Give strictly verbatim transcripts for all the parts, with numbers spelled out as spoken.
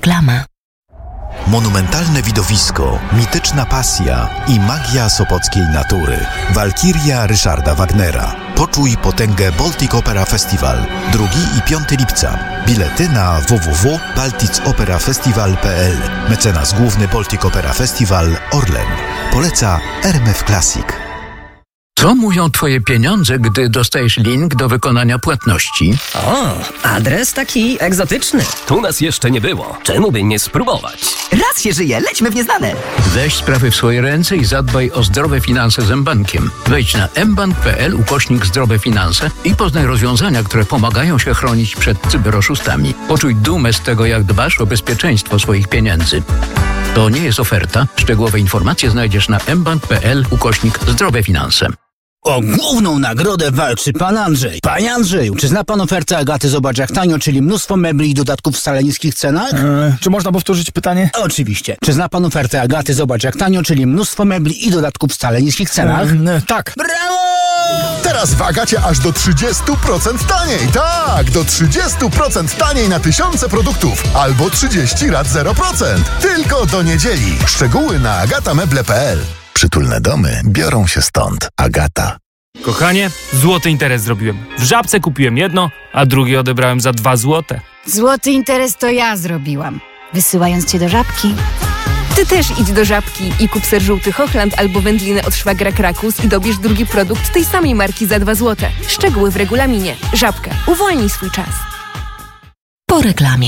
Reklama. Monumentalne widowisko, mityczna pasja i magia sopockiej natury. Walkiria Ryszarda Wagnera. Poczuj potęgę Baltic Opera Festival. drugiego i piątego lipca. Bilety na w w w kropka baltic opera festival kropka p l. Mecenas główny Baltic Opera Festival Orlen. Poleca R M F Classic. Co mówią twoje pieniądze, gdy dostajesz link do wykonania płatności? O, adres taki egzotyczny. Tu nas jeszcze nie było. Czemu by nie spróbować? Raz się żyje, lećmy w nieznane. Weź sprawy w swoje ręce i zadbaj o zdrowe finanse z mBankiem. Wejdź na mbank kropka p l ukośnik zdrowe finanse i poznaj rozwiązania, które pomagają się chronić przed cyberoszustami. Poczuj dumę z tego, jak dbasz o bezpieczeństwo swoich pieniędzy. To nie jest oferta. Szczegółowe informacje znajdziesz na mbank kropka p l ukośnik zdrowe finanse. O główną nagrodę walczy pan Andrzej. Panie Andrzeju, czy zna pan ofertę Agaty Zobacz jak tanio, czyli mnóstwo mebli i dodatków w wcale niskich cenach? Eee, czy można powtórzyć pytanie? Oczywiście. Czy zna pan ofertę Agaty Zobacz jak tanio, czyli mnóstwo mebli i dodatków w wcale niskich cenach? Eee, tak. Brawo! Teraz w Agacie aż do trzydzieści procent taniej. Tak, do trzydzieści procent taniej na tysiące produktów. Albo trzydzieści rat zero procent. Tylko do niedzieli. Szczegóły na agatameble kropka p l. Przytulne domy biorą się stąd. Agata. Kochanie, złoty interes zrobiłem. W Żabce kupiłem jedno, a drugie odebrałem za dwa złote. Złoty interes to ja zrobiłam, wysyłając cię do Żabki. Ty też idź do Żabki i kup ser żółty Hochland albo wędliny od szwagra Krakus i dobierz drugi produkt tej samej marki za dwa złote. Szczegóły w regulaminie. Żabka. Uwolnij swój czas. Po reklamie.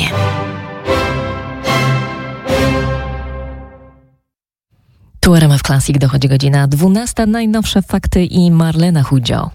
Tu R M F Classic, dochodzi godzina dwunasta. Najnowsze fakty i Marlena Chudzio.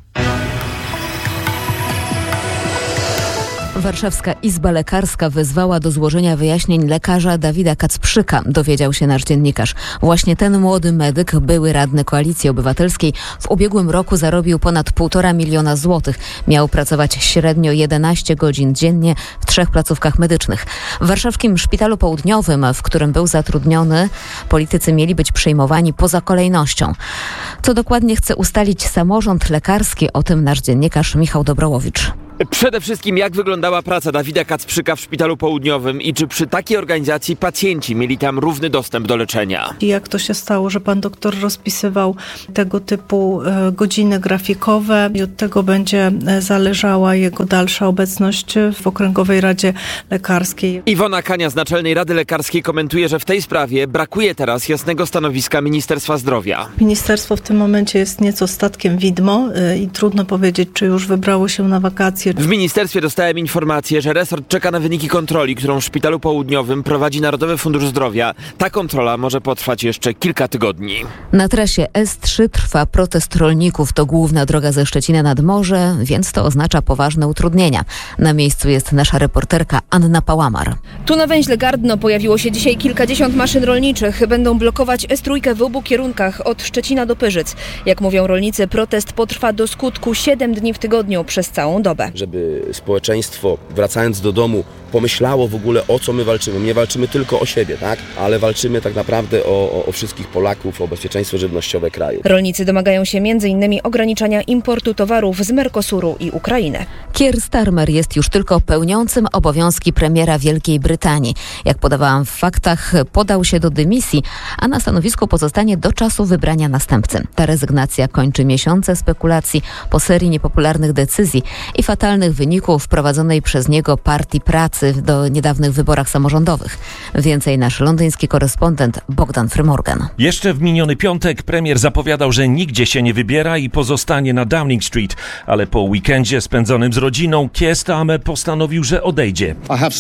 Warszawska Izba Lekarska wezwała do złożenia wyjaśnień lekarza Dawida Kacprzyka, dowiedział się nasz dziennikarz. Właśnie ten młody medyk, były radny Koalicji Obywatelskiej, w ubiegłym roku zarobił ponad półtora miliona złotych. Miał pracować średnio jedenaście godzin dziennie w trzech placówkach medycznych. W warszawskim Szpitalu Południowym, w którym był zatrudniony, politycy mieli być przyjmowani poza kolejnością. Co dokładnie chce ustalić samorząd lekarski, o tym nasz dziennikarz Michał Dobrołowicz. Przede wszystkim, jak wyglądała praca Dawida Kacprzyka w Szpitalu Południowym i czy przy takiej organizacji pacjenci mieli tam równy dostęp do leczenia? I jak to się stało, że pan doktor rozpisywał tego typu godziny grafikowe i od tego będzie zależała jego dalsza obecność w Okręgowej Radzie Lekarskiej. Iwona Kania z Naczelnej Rady Lekarskiej komentuje, że w tej sprawie brakuje teraz jasnego stanowiska Ministerstwa Zdrowia. Ministerstwo w tym momencie jest nieco statkiem widmo i trudno powiedzieć, czy już wybrało się na wakacje. W ministerstwie dostałem informację, że resort czeka na wyniki kontroli, którą w Szpitalu Południowym prowadzi Narodowy Fundusz Zdrowia. Ta kontrola może potrwać jeszcze kilka tygodni. Na trasie S trzy trwa protest rolników. To główna droga ze Szczecina nad morze, więc to oznacza poważne utrudnienia. Na miejscu jest nasza reporterka Anna Pałamar. Tu na węźle Gardno pojawiło się dzisiaj kilkadziesiąt maszyn rolniczych. Będą blokować S trzy w obu kierunkach, od Szczecina do Pyrzyc. Jak mówią rolnicy, protest potrwa do skutku siedem dni w tygodniu przez całą dobę. Żeby społeczeństwo, wracając do domu, pomyślało w ogóle, o co my walczymy. Nie walczymy tylko o siebie, tak? Ale walczymy tak naprawdę o, o, o wszystkich Polaków, o bezpieczeństwo żywnościowe kraju. Rolnicy domagają się między innymi ograniczania importu towarów z Mercosuru i Ukrainy. Keir Starmer jest już tylko pełniącym obowiązki premiera Wielkiej Brytanii. Jak podawałam w faktach, podał się do dymisji, a na stanowisku pozostanie do czasu wybrania następcy. Ta rezygnacja kończy miesiące spekulacji po serii niepopularnych decyzji i fatalnych wyników wprowadzonej przez niego Partii Pracy do niedawnych wyborach samorządowych. Więcej nasz londyński korespondent Bogdan Frymorgan. Jeszcze w miniony piątek premier zapowiadał, że nigdzie się nie wybiera i pozostanie na Downing Street, ale po weekendzie spędzonym z rodziną Keir Starmer postanowił, że odejdzie.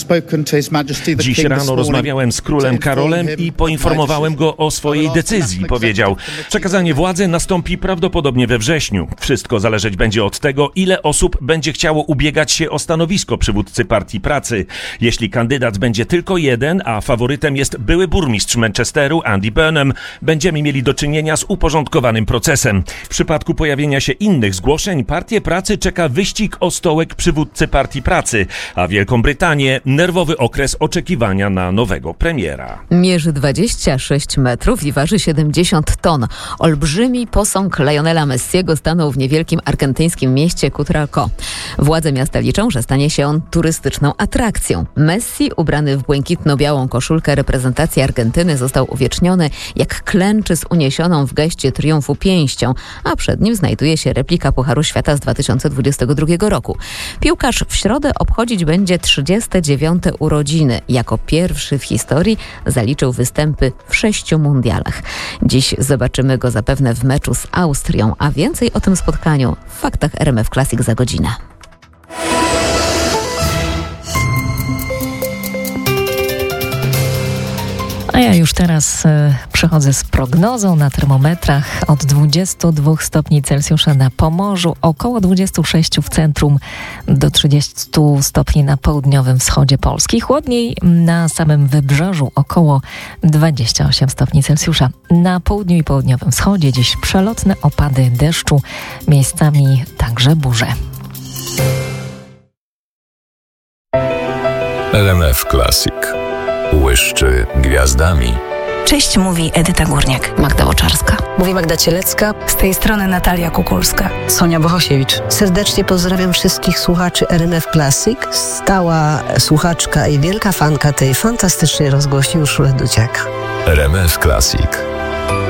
Dziś rano rozmawiałem z królem Karolem i poinformowałem go o swojej decyzji, powiedział. Przekazanie władzy nastąpi prawdopodobnie we wrześniu. Wszystko zależeć będzie od tego, ile osób będzie chciało ubiegać się o stanowisko przywódcy Partii Pracy. Jeśli kandydat będzie tylko jeden, a faworytem jest były burmistrz Manchesteru Andy Burnham, będziemy mieli do czynienia z uporządkowanym procesem. W przypadku pojawienia się innych zgłoszeń Partię Pracy czeka wyścig o stołek przywódcy Partii Pracy, a Wielką Brytanię nerwowy okres oczekiwania na nowego premiera. Mierzy dwadzieścia sześć metrów i waży siedemdziesiąt ton. Olbrzymi posąg Lionela Messiego stanął w niewielkim argentyńskim mieście Cutralco. Władze miasta liczą, że stanie się on turystyczną atrakcją. Messi, ubrany w błękitno-białą koszulkę reprezentacji Argentyny, został uwieczniony, jak klęczy z uniesioną w geście triumfu pięścią, a przed nim znajduje się replika Pucharu Świata z dwa tysiące dwudziestego drugiego roku. Piłkarz w środę obchodzić będzie trzydzieste dziewiąte urodziny. Jako pierwszy w historii zaliczył występy w sześciu mundialach. Dziś zobaczymy go zapewne w meczu z Austrią, a więcej o tym spotkaniu w Faktach R M F Classic za godzinę. A ja już teraz y, przychodzę z prognozą na termometrach od dwudziestu dwóch stopni Celsjusza na Pomorzu, około dwudziestu sześciu w centrum, do trzydziestu stopni na południowym wschodzie Polski. Chłodniej na samym wybrzeżu, około dwadzieścia osiem stopni Celsjusza. Na południu i południowym wschodzie dziś przelotne opady deszczu, miejscami także burze. R M F Classic. Błyszczy gwiazdami. Cześć, mówi Edyta Górniak. Magda Łoczarska. Mówi Magda Cielecka. Z tej strony Natalia Kukulska. Sonia Bohosiewicz. Serdecznie pozdrawiam wszystkich słuchaczy R M F Classic. Stała słuchaczka i wielka fanka tej fantastycznej rozgłośni Urszula Duciak. R M F Classic.